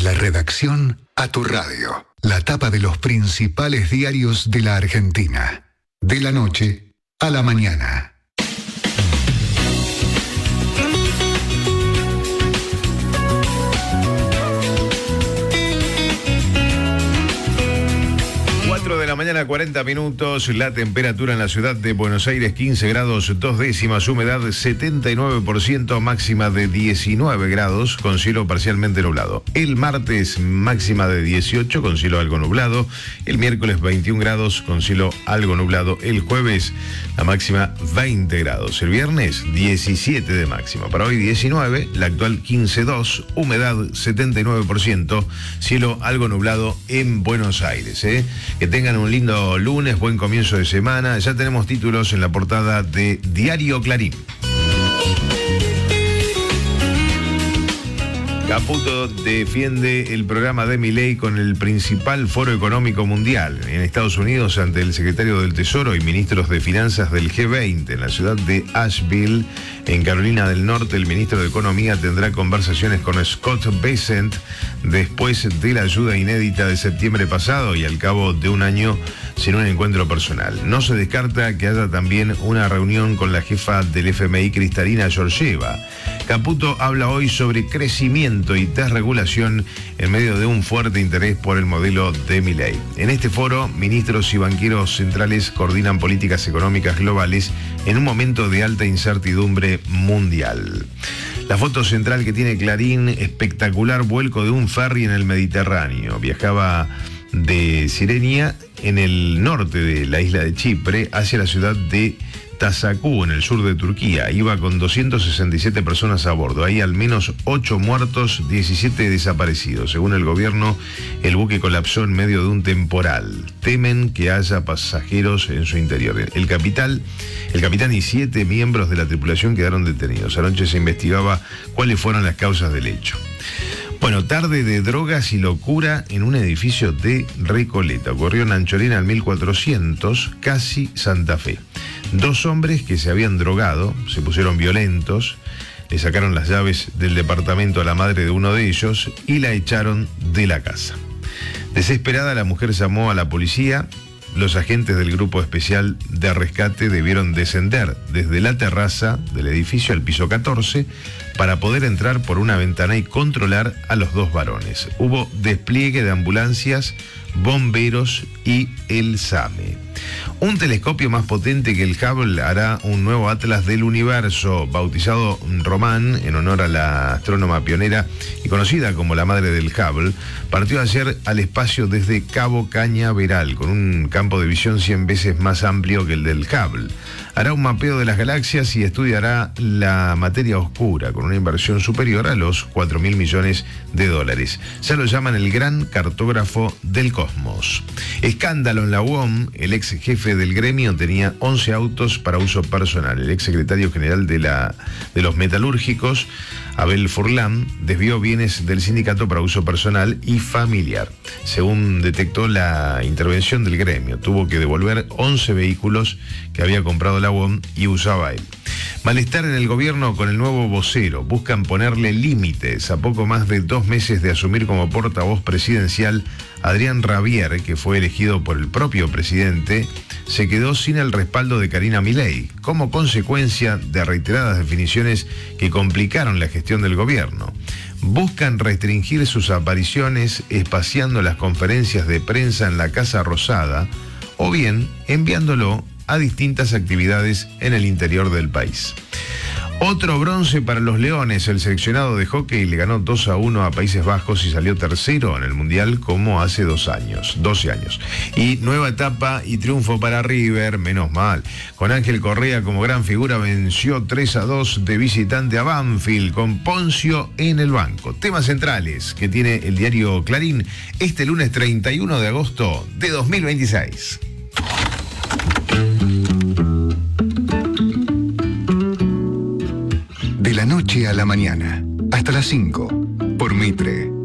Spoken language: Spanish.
la redacción a tu radio. La tapa de los principales diarios de la Argentina. De la noche a la mañana. De la mañana, 40 minutos, la temperatura en la ciudad de Buenos Aires, 15 grados 2 décimas, humedad 79%, máxima de 19 grados, con cielo parcialmente nublado. El martes, máxima de 18, con cielo algo nublado. El miércoles, 21 grados, con cielo algo nublado. El jueves, la máxima 20 grados. El viernes, 17 de máxima. Para hoy, 19, la actual 15.2, humedad 79%, cielo algo nublado en Buenos Aires. Que tengan un lindo lunes, buen comienzo de semana. Ya tenemos títulos en la portada de Diario Clarín. Caputo defiende el programa de Milei con el principal foro económico mundial en Estados Unidos ante el secretario del Tesoro y ministros de Finanzas del G20 en la ciudad de Asheville, en Carolina del Norte. El ministro de Economía tendrá conversaciones con Scott Bessent después de la ayuda inédita de septiembre pasado y al cabo de un año sin un encuentro personal. No se descarta que haya también una reunión con la jefa del FMI, Kristalina Georgieva. Caputo habla hoy sobre crecimiento y desregulación en medio de un fuerte interés por el modelo de Milei. En este foro, ministros y banqueros centrales coordinan políticas económicas globales en un momento de alta incertidumbre mundial. La foto central que tiene Clarín: espectacular vuelco de un ferry en el Mediterráneo. Viajaba de Sirenia, en el norte de la isla de Chipre, hacia la ciudad de Tasakú, en el sur de Turquía. Iba con 267 personas a bordo. Hay al menos 8 muertos, 17 desaparecidos. Según el gobierno, el buque colapsó en medio de un temporal. Temen que haya pasajeros en su interior. El capitán y 7 miembros de la tripulación quedaron detenidos. Anoche se investigaba cuáles fueron las causas del hecho. Bueno, tarde de drogas y locura en un edificio de Recoleta. Ocurrió en Ancholina al 1400, casi Santa Fe. 2 hombres que se habían drogado, se pusieron violentos, le sacaron las llaves del departamento a la madre de uno de ellos y la echaron de la casa. Desesperada, la mujer llamó a la policía. Los agentes del Grupo Especial de Rescate debieron descender desde la terraza del edificio al piso 14 para poder entrar por una ventana y controlar a los 2 varones. Hubo despliegue de ambulancias, bomberos y el SAME. Un telescopio más potente que el Hubble hará un nuevo atlas del universo, bautizado Román en honor a la astrónoma pionera y conocida como la madre del Hubble. Partió ayer al espacio desde Cabo Cañaveral, con un campo de visión 100 veces más amplio que el del Hubble. Hará un mapeo de las galaxias y estudiará la materia oscura, con una inversión superior a los 4.000 millones de dólares. Ya lo llaman el gran cartógrafo del cosmos. Escándalo en la UOM: el ex jefe del gremio tenía 11 autos para uso personal. El ex secretario general de los metalúrgicos, Abel Furlan, desvió bienes del sindicato para uso personal y familiar. Según detectó la intervención del gremio, tuvo que devolver 11 vehículos que había comprado la UOM y usaba él. Malestar en el gobierno con el nuevo vocero. Buscan ponerle límites. A poco más de 2 meses de asumir como portavoz presidencial, Adrián Rabier, que fue elegido por el propio presidente, se quedó sin el respaldo de Karina Milei, como consecuencia de reiteradas definiciones que complicaron la gestión del gobierno. Buscan restringir sus apariciones espaciando las conferencias de prensa en la Casa Rosada o bien enviándolo a distintas actividades en el interior del país. Otro bronce para los Leones. El seleccionado de hockey le ganó 2-1 a Países Bajos y salió tercero en el Mundial como hace 12 años. Y nueva etapa y triunfo para River, menos mal. Con Ángel Correa como gran figura, venció 3-2 de visitante a Banfield, con Poncio en el banco. Temas centrales que tiene el diario Clarín este lunes 31 de agosto de 2026. De la noche a la mañana, hasta las 5, por Mitre.